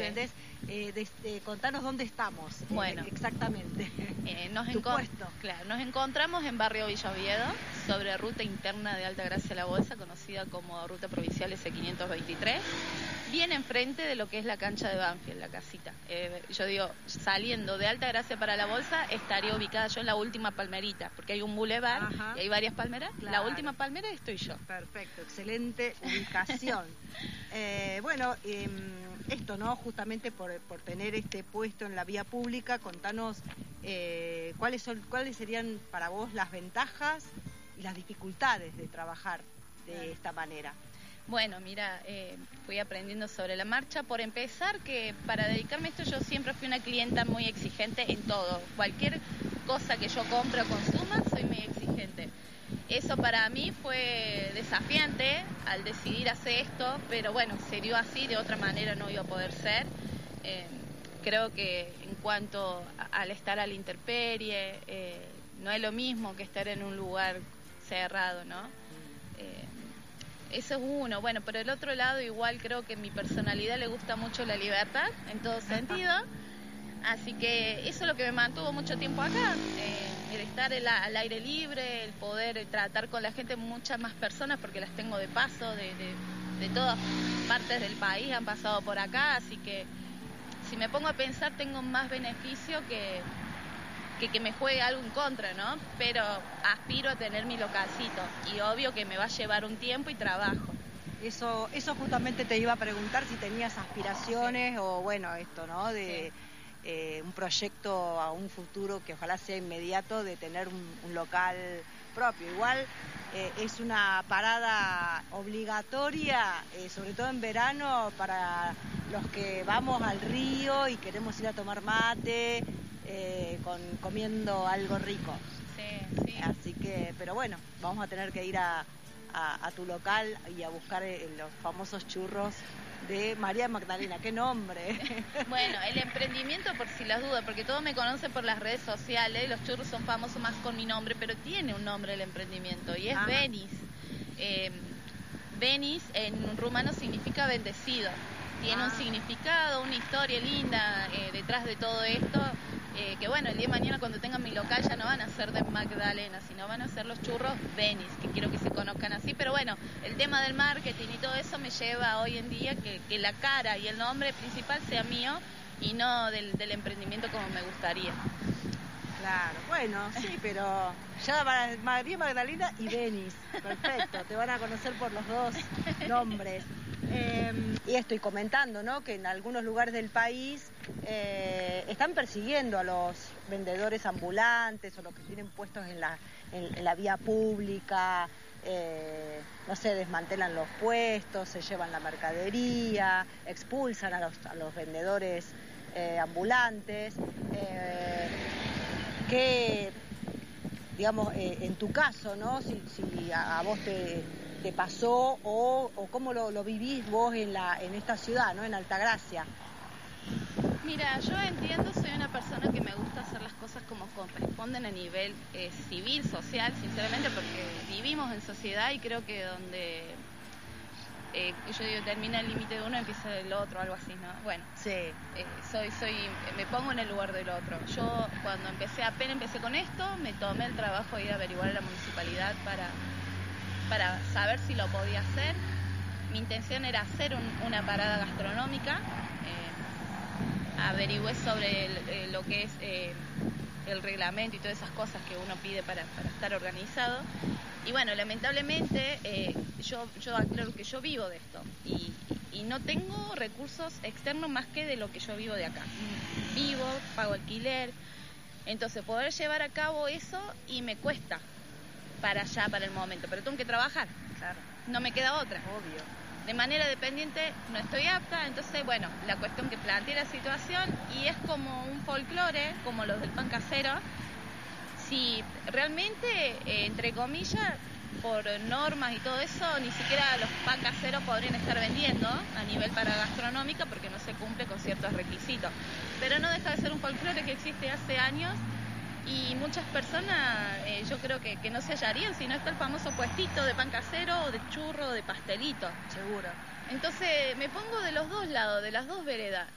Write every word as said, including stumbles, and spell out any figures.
¿entendés? Eh, de, de, contanos dónde estamos. Bueno. Eh, exactamente. Eh, nos, tu puesto. Claro, nos encontramos en Barrio Villa Oviedo, sobre ruta interna de Altagracia a La Bolsa, conocida como Ruta Provincial S quinientos veintitrés, bien enfrente de lo que es la cancha de Banfield, la casita. Eh, yo digo, saliendo de Altagracia para La Bolsa, estaría ubicada yo en la última palmerita, porque hay un bulevar Ajá. y hay varias palmeras. Claro. La última palmera estoy yo. Perfecto, excelente ubicación. eh, bueno, eh, esto, ¿no? Justamente por, por tener este puesto en la vía pública, contanos eh, cuáles son, cuáles serían para vos las ventajas y las dificultades de trabajar de claro. esta manera. Bueno, mira, eh, fui aprendiendo sobre la marcha. Por empezar, que para dedicarme a esto yo siempre fui una clienta muy exigente en todo. Cualquier cosa que yo compre o consuma, soy muy exigente. Eso para mí fue desafiante al decidir hacer esto, pero bueno, se dio así, de otra manera no iba a poder ser. Eh, creo que en cuanto a, al estar a la intemperie, eh, no es lo mismo que estar en un lugar cerrado, ¿no? Eh, Eso es uno. Bueno, por el otro lado, igual creo que a mi personalidad le gusta mucho la libertad, en todo sentido. Así que eso es lo que me mantuvo mucho tiempo acá. Eh, el estar el, al aire libre, el poder tratar con la gente, muchas más personas, porque las tengo de paso, de, de, de todas partes del país han pasado por acá. Así que si me pongo a pensar, tengo más beneficio que... Que, que me juegue algo en contra, ¿no? Pero aspiro a tener mi localcito y obvio que me va a llevar un tiempo y trabajo. Eso, eso justamente te iba a preguntar si tenías aspiraciones sí. o bueno, esto, ¿no? De sí. eh, un proyecto a un futuro que ojalá sea inmediato de tener un, un local propio. Igual eh, es una parada obligatoria, eh, sobre todo en verano, para los que vamos al río y queremos ir a tomar mate. Eh, con, comiendo algo rico. Sí, sí. Así que, pero bueno, vamos a tener que ir a, a, a tu local y a buscar eh, los famosos churros de María Magdalena. ¡Qué nombre! Bueno, el emprendimiento, por si las dudas, porque todos me conocen por las redes sociales, los churros son famosos más con mi nombre, pero tiene un nombre el emprendimiento y es ah. Benis. Eh, Benis en rumano significa bendecido. Tiene ah. un significado, una historia linda eh, detrás de todo esto. Eh, que bueno, el día de mañana cuando tengan mi local ya no van a ser de Magdalena, sino van a ser los churros Benis, que quiero que se conozcan así. Pero bueno, el tema del marketing y todo eso me lleva hoy en día que, que la cara y el nombre principal sea mío y no del, del emprendimiento como me gustaría. Claro, bueno, sí, pero ya para María Magdalena y Benis, perfecto, te van a conocer por los dos nombres. Eh, y estoy comentando, ¿no? Que en algunos lugares del país eh, están persiguiendo a los vendedores ambulantes o los que tienen puestos en la, en, en la vía pública, eh, no sé, desmantelan los puestos, se llevan la mercadería, expulsan a los, a los vendedores eh, ambulantes. Eh, que, digamos, eh, en tu caso, ¿no? Si, si a, a vos te... te pasó o, o cómo lo, lo vivís vos en la en esta ciudad, ¿no? En Altagracia. Mira, yo entiendo, soy una persona que me gusta hacer las cosas como corresponden a nivel eh, civil, social, sinceramente, porque vivimos en sociedad y creo que donde eh, yo digo termina el límite de uno empieza el otro, algo así, ¿no? Bueno, sí. eh, soy soy me pongo en el lugar del otro. Yo cuando empecé apenas empecé con esto, me tomé el trabajo de ir a averiguar a la municipalidad para para saber si lo podía hacer. Mi intención era hacer un, una parada gastronómica. Eh, averigüé sobre el, eh, lo que es eh, el reglamento y todas esas cosas que uno pide para, para estar organizado. Y bueno, lamentablemente eh, yo, yo aclaro que yo vivo de esto y, y no tengo recursos externos más que de lo que yo vivo de acá. Vivo, pago alquiler, entonces poder llevar a cabo eso y me cuesta para allá, para el momento, pero tengo que trabajar, claro. No me queda otra. Obvio. De manera dependiente no estoy apta, entonces, bueno, la cuestión que planteé la situación y es como un folclore, como los del pan casero, si realmente, eh, entre comillas, por normas y todo eso, ni siquiera los pan caseros podrían estar vendiendo a nivel para gastronómica porque no se cumple con ciertos requisitos, pero no deja de ser un folclore que existe hace años. Y muchas personas, eh, yo creo que, que no se hallarían si no está el famoso puestito de pan casero, o de churro, o de pastelito. Seguro. Entonces me pongo de los dos lados, de las dos veredas.